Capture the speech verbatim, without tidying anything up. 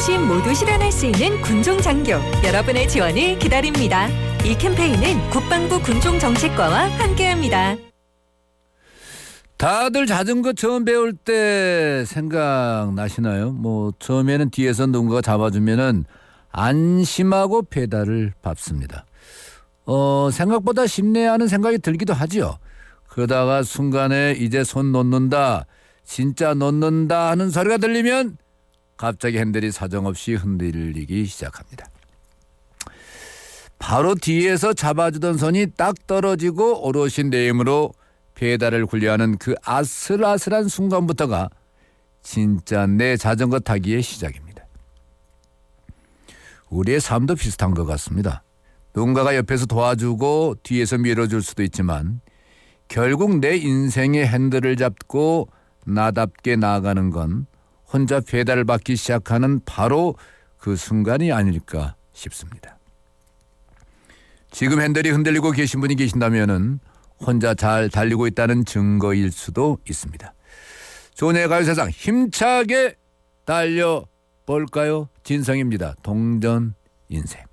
어르신 모두 실현할 수 있는 군종장교 여러분의 지원을 기다립니다. 이 캠페인은 국방부 군종정책과와 함께합니다. 다들 자전거 처음 배울 때 생각나시나요? 뭐 처음에는 뒤에서 누군가가 잡아주면은 안심하고 페달을 밟습니다. 어 생각보다 쉽네 하는 생각이 들기도 하지요. 그러다가 순간에 이제 손 놓는다, 진짜 놓는다 하는 소리가 들리면 갑자기 핸들이 사정없이 흔들리기 시작합니다. 바로 뒤에서 잡아주던 손이 딱 떨어지고 오롯이 내 힘으로 페달을 굴려하는 그 아슬아슬한 순간부터가 진짜 내 자전거 타기의 시작입니다. 우리의 삶도 비슷한 것 같습니다. 누군가가 옆에서 도와주고 뒤에서 밀어줄 수도 있지만 결국 내 인생의 핸들을 잡고 나답게 나아가는 건 혼자 페달을 밟기 시작하는 바로 그 순간이 아닐까 싶습니다. 지금 핸들이 흔들리고 계신 분이 계신다면은 혼자 잘 달리고 있다는 증거일 수도 있습니다. 조은혜의 가요세상 힘차게 달려볼까요? 진성입니다. 동전 인생.